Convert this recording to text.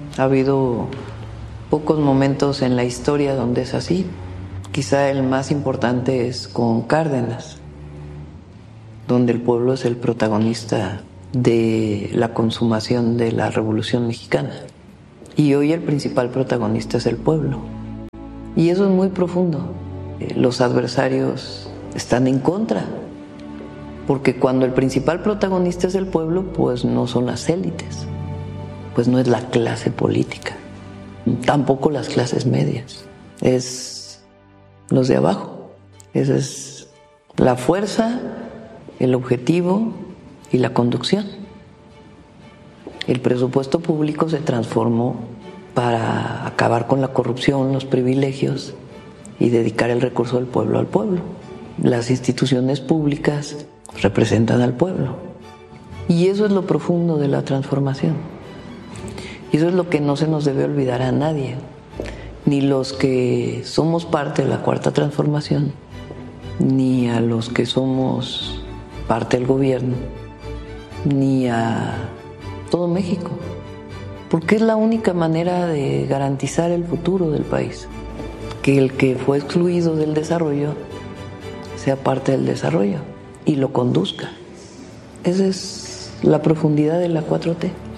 Ha habido pocos momentos en la historia donde es así. Quizá el más importante es con Cárdenas, donde el pueblo es el protagonista de la consumación de la Revolución Mexicana. Y hoy el principal protagonista es el pueblo. Y eso es muy profundo. Los adversarios están en contra, porque cuando el principal protagonista es el pueblo, pues no son las élites, pues no es la clase política, tampoco las clases medias, es los de abajo. Esa es la fuerza, el objetivo y la conducción. El presupuesto público se transformó para acabar con la corrupción, los privilegios y dedicar el recurso del pueblo al pueblo. Las instituciones públicas representan al pueblo. Y eso es lo profundo de la transformación. Y eso es lo que no se nos debe olvidar a nadie, ni los que somos parte de la Cuarta Transformación, ni a los que somos parte del gobierno, ni a todo México, porque es la única manera de garantizar el futuro del país, que el que fue excluido del desarrollo sea parte del desarrollo y lo conduzca. Esa es la profundidad de la 4T.